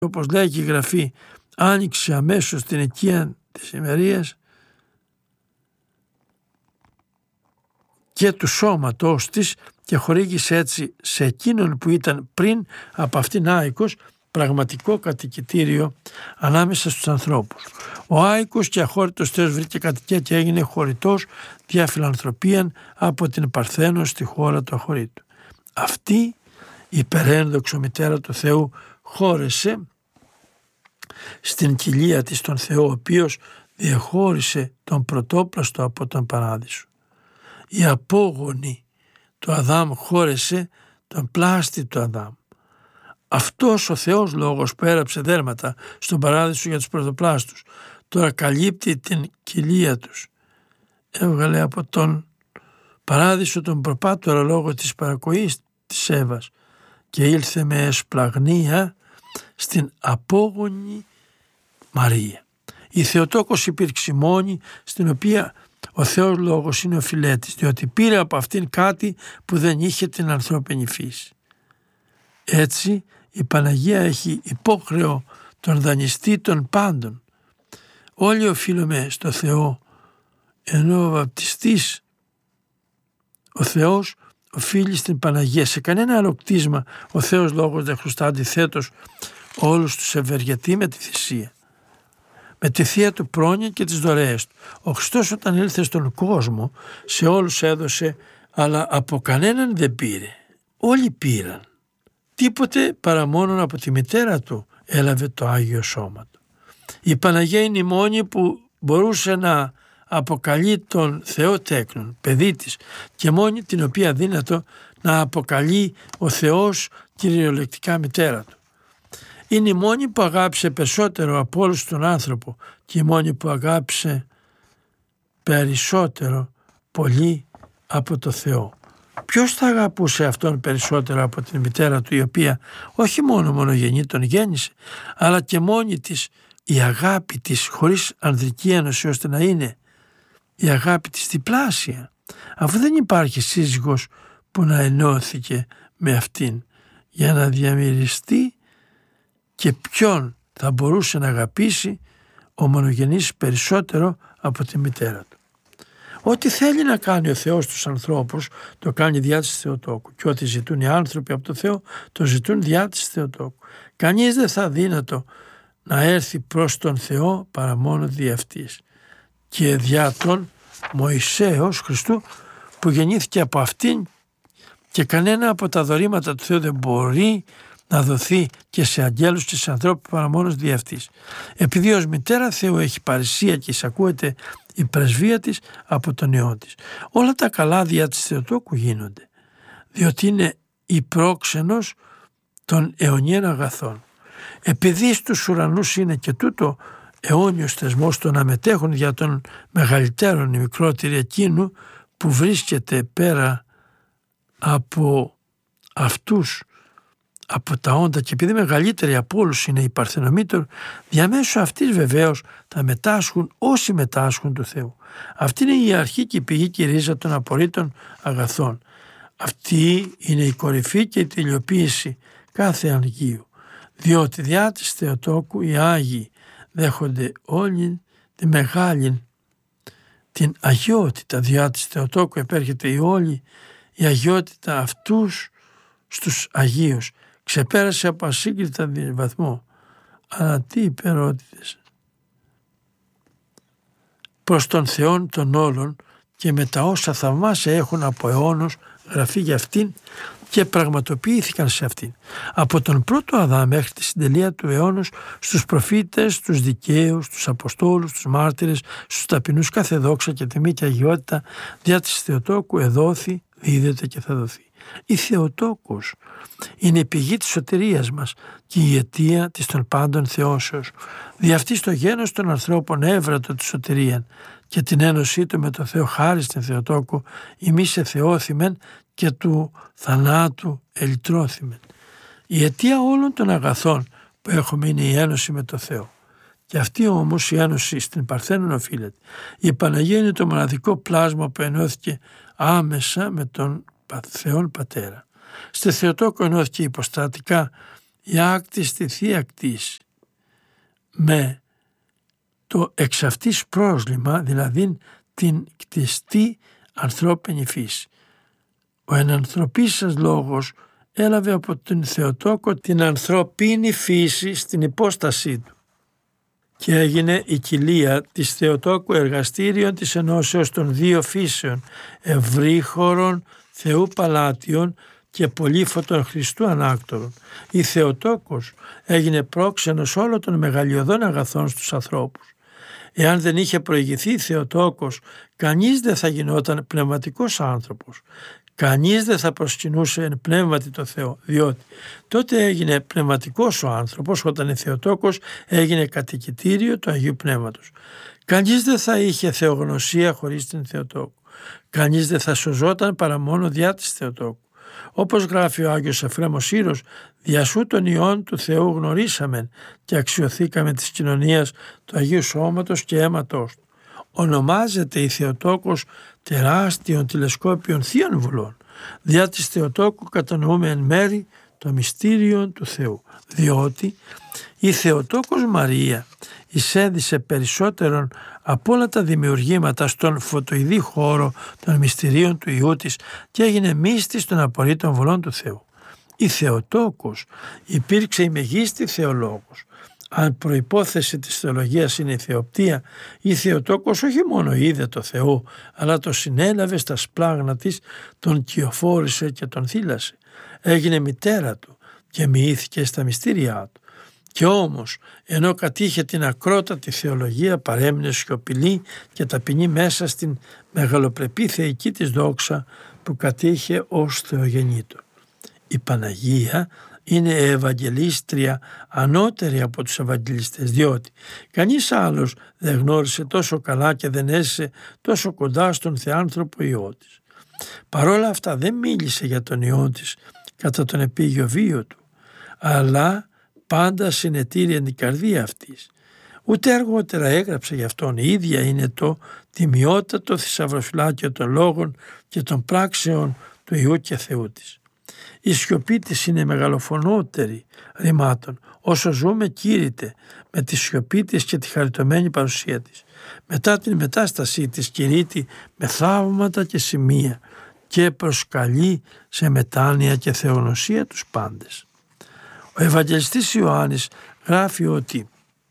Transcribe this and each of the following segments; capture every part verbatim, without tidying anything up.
όπως λέγει η Γραφή, άνοιξε αμέσως την οικία της ημερίας και του σώματός της και χορήγησε έτσι σε εκείνον που ήταν πριν από αυτήν άοικος πραγματικό κατοικητήριο ανάμεσα στους ανθρώπους. Ο άοικος και αχώρητος Θεός βρήκε κατοικία και έγινε χωρητός δια φιλανθρωπίαν από την Παρθένο στη χώρα του αχωρήτου. Αυτή η υπερένδοξο μητέρα του Θεού χώρεσε στην κοιλία της τον Θεό, ο οποίος διεχώρισε τον πρωτόπλαστο από τον παράδεισο. Η απόγονη του Αδάμ χώρεσε τον πλάστη του Αδάμ. Αυτός ο Θεός λόγος που έραψε δέρματα στον παράδεισο για τους πρωτοπλάστους, τώρα καλύπτει την κοιλία τους. Έβγαλε από τον παράδεισο τον προπάτορα λόγω της παρακοής της Εύας και ήλθε με εσπλαγνία στην απόγονη Μαρία. Η Θεοτόκος υπήρξε μόνη, στην οποία ο Θεός λόγος είναι ο φιλέτης, διότι πήρε από αυτήν κάτι που δεν είχε την ανθρώπινη φύση. Έτσι η Παναγία έχει υπόχρεο τον δανειστή των πάντων. Όλοι οφείλουμε στο Θεό, ενώ ο βαπτιστής, ο Θεός οφείλει στην Παναγία. Σε κανένα άλλο κτίσμα ο Θεός λόγος δεν χρωστά, αντιθέτως όλους τους ευεργετεί με τη θυσία, με τη θεία του πρόνοια και τις δωρεές του. Ο Χριστός όταν ήλθε στον κόσμο σε όλους έδωσε, αλλά από κανέναν δεν πήρε. Όλοι πήραν. Τίποτε παρά μόνον από τη μητέρα του έλαβε το Άγιο Σώμα του. Η Παναγία είναι η μόνη που μπορούσε να αποκαλεί τον Θεό τέκνον, παιδί της, και μόνη την οποία δύνατο να αποκαλεί ο Θεός κυριολεκτικά μητέρα του. Είναι η μόνη που αγάπησε περισσότερο από όλους τον άνθρωπο και η μόνη που αγάπησε περισσότερο πολύ από το Θεό. Ποιος θα αγαπούσε αυτόν περισσότερο από την μητέρα του, η οποία όχι μόνο μονογενή τον γέννησε, αλλά και μόνη της η αγάπη της χωρίς ανδρική ένωση, ώστε να είναι η αγάπη της διπλάσια, αφού δεν υπάρχει σύζυγος που να ενώθηκε με αυτήν για να διαμοιριστεί. Και ποιον θα μπορούσε να αγαπήσει ο μονογενής περισσότερο από τη μητέρα του. Ό,τι θέλει να κάνει ο Θεός στους ανθρώπους το κάνει διά της Θεοτόκου, και ό,τι ζητούν οι άνθρωποι από το Θεό το ζητούν διά της Θεοτόκου. Κανείς δεν θα δύνατο να έρθει προς τον Θεό παρά μόνο δι' αυτής και διά τον Μωυσέως Χριστού που γεννήθηκε από αυτήν, και κανένα από τα δωρήματα του Θεού δεν μπορεί να δοθεί και σε αγγέλους και σε ανθρώπους παρά μόνος δι' αυτής. Επειδή ως μητέρα Θεού έχει παρησία και εισακούεται η πρεσβεία της από τον Υιό της. Όλα τα καλά διά της Θεοτόκου γίνονται, διότι είναι η πρόξενος των αιωνίων αγαθών. Επειδή στους ουρανούς είναι και τούτο αιώνιος θεσμός το να μετέχουν για τον μεγαλύτερον ή μικρότερη εκείνου που βρίσκεται πέρα από αυτούς, από τα όντα, και επειδή μεγαλύτερη από όλους είναι η Παρθενομήτωρ, διαμέσου αυτής βεβαίως θα μετάσχουν όσοι μετάσχουν του Θεού. Αυτή είναι η αρχή και η πηγή και η ρίζα των απορρίτων αγαθών. Αυτή είναι η κορυφή και η τελειοποίηση κάθε αγγείου, διότι διά της Θεοτόκου οι Άγιοι δέχονται όλη τη μεγάλη την αγιότητα. Διά της Θεοτόκου επέρχεται η όλη η αγιότητα αυτούς στους Αγίους. Ξεπέρασε από ασύγκριτα βαθμό. Αλλά τι υπερότητες προς τον Θεόν των όλων, και με τα όσα θαυμάσια έχουν από αιώνος γραφεί για αυτήν και πραγματοποιήθηκαν σε αυτήν. Από τον πρώτο Αδάμ μέχρι τη συντελεία του αιώνος, στους προφήτες, τους δικαίους, τους αποστόλους, τους μάρτυρες, στους ταπεινούς κάθε δόξα και τιμή και αγιότητα διά της Θεοτόκου εδόθη, δίδεται και θα δοθεί. Η Θεοτόκος είναι η πηγή της σωτηρίας μας και η αιτία της των πάντων θεώσεως. Δι' αυτή στο γένος των ανθρώπων έβρατο τη σωτηρία και την ένωσή του με το Θεό χάρη στην Θεοτόκο, ημείς εθεώθημεν και του θανάτου ελυτρώθημεν. Η αιτία όλων των αγαθών που έχουμε είναι η ένωση με το Θεό. Και αυτή όμως η ένωση στην Παρθένον οφείλεται. Η Παναγία είναι το μοναδικό πλάσμα που ενώθηκε άμεσα με τον Θεόν Πατέρα. Στη Θεοτόκο ενώθηκε υποστατικά η άκτιστη θεία κτήση με το εξ αυτής πρόσλημα, δηλαδή την κτιστή ανθρώπινη φύση. Ο ενανθρωπής σας λόγος έλαβε από τον Θεοτόκο την ανθρωπίνη φύση στην υπόστασή του και έγινε η κοιλία της Θεοτόκου εργαστήριον της ενώσεως των δύο φύσεων, ευρύχωρων Θεού παλάτιων και πολύφωτων Χριστού ανάκτορων. Η Θεοτόκος έγινε πρόξενος όλων των μεγαλειωδών αγαθών στους ανθρώπους. Εάν δεν είχε προηγηθεί Θεοτόκος, κανείς δεν θα γινόταν πνευματικός άνθρωπος. Κανείς δεν θα προσκυνούσε εν πνεύματι το Θεό, διότι τότε έγινε πνευματικός ο άνθρωπος όταν η Θεοτόκος έγινε κατοικητήριο του Αγίου Πνεύματος. Κανείς δεν θα είχε θεογνωσία χωρίς την Θεοτόκο. Κανείς δεν θα σωζόταν παρά μόνο διά της Θεοτόκου. Όπως γράφει ο Άγιος Εφρέμος Σύρος, δια σου των ιών του Θεού γνωρίσαμεν και αξιωθήκαμε της κοινωνίας του Αγίου Σώματος και αίματος του. Ονομάζεται η Θεοτόκος τεράστιων τηλεσκόπιων θείων βουλών. Διά της Θεοτόκου κατανοούμε εν μέρη το μυστήριο του Θεού, διότι η Θεοτόκος Μαρία εισέδησε περισσότερον από όλα τα δημιουργήματα στον φωτοειδή χώρο των μυστηρίων του Υιού της και έγινε μύστης των απορρίτων βολών του Θεού. Η Θεοτόκος υπήρξε η μεγίστη θεολόγος. Αν προϋπόθεση της θεολογίας είναι η θεοπτία, η Θεοτόκος όχι μόνο είδε το Θεό, αλλά το συνέλαβε στα σπλάγνα της, τον κυοφόρησε και τον θύλασε. Έγινε μητέρα του και μοιήθηκε στα μυστήριά του. Και όμως, ενώ κατήχε την ακρότατη θεολογία, παρέμεινε σιωπηλή και ταπεινή μέσα στην μεγαλοπρεπή θεϊκή της δόξα που κατήχε ως Θεογεννήτων. Η Παναγία είναι Ευαγγελίστρια ανώτερη από τους Ευαγγελιστές, διότι κανείς άλλος δεν γνώρισε τόσο καλά και δεν έζησε τόσο κοντά στον Θεάνθρωπο Υιό της. Παρόλα αυτά δεν μίλησε για τον Υιό της κατά τον επίγειο βίο του, αλλά πάντα συνετήρησε την καρδία αυτής. Ούτε αργότερα έγραψε γι' αυτόν. Η ίδια είναι το τιμιότατο θησαυροφυλάκιο των λόγων και των πράξεων του Υιού και Θεού της. Η σιωπή της είναι μεγαλοφωνότερη ρημάτων. Όσο ζούμε κήρυτε με τη σιωπή της και τη χαριτωμένη παρουσία της. Μετά την μετάστασή της κηρύττει με θαύματα και σημεία και προσκαλεί σε μετάνοια και θεογνωσία τους πάντες. Ο Ευαγγελιστής Ιωάννης γράφει ότι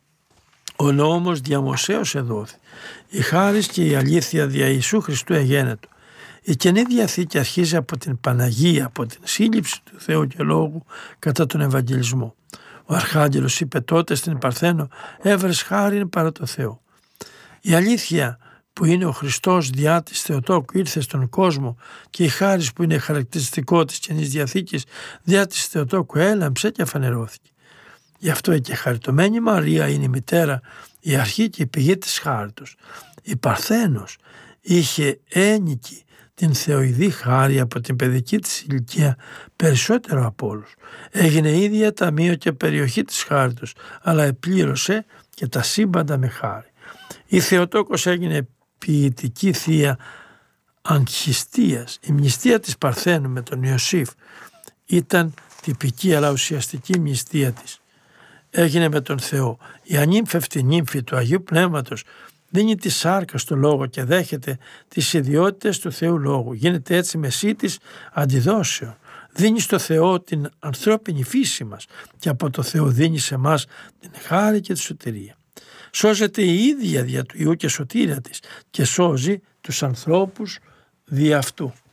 ο νόμος δια Μωσέως εδόθη, η χάρις και η αλήθεια δια Ιησού Χριστού εγένετο. Η Καινή Διαθήκη αρχίζει από την Παναγία, από την σύλληψη του Θεού και Λόγου κατά τον Ευαγγελισμό. Ο Αρχάγγελος είπε τότε στην Παρθένο, έβρες χάριν παρά το Θεό. Η αλήθεια που είναι ο Χριστός διά της Θεοτόκου ήρθε στον κόσμο και η χάρις που είναι χαρακτηριστικό της Καινής Διαθήκης διά της Θεοτόκου έλαμψε και φανερώθηκε. Γι' αυτό η κεχαριτωμένη Μαρία είναι η μητέρα, η αρχή και η πηγή της χάριτος. Η Παρθένος είχε ένικη την θεοειδή χάρη από την παιδική της ηλικία περισσότερο από όλους. Έγινε ίδια ταμείο και περιοχή της χάριτος, αλλά επλήρωσε και τα σύμπαντα με χάρη. Η Θεοτόκος έγινε ποιητική θεία αγχιστίας. Η μνηστεία της Παρθένου με τον Ιωσήφ ήταν τυπική αλλά ουσιαστική μνηστεία της. Έγινε με τον Θεό. Η ανήμφευτη νύμφη του Αγίου Πνεύματος δίνει τη σάρκα στο Λόγο και δέχεται τις ιδιότητες του Θεού Λόγου. Γίνεται έτσι μεσίτης αντιδόσεων. Δίνει στο Θεό την ανθρώπινη φύση μας και από το Θεό δίνει σε μας την χάρη και τη σωτηρία. Σώζεται η ίδια δια του Υιού και σωτήρια της και σώζει τους ανθρώπους δι' αυτού.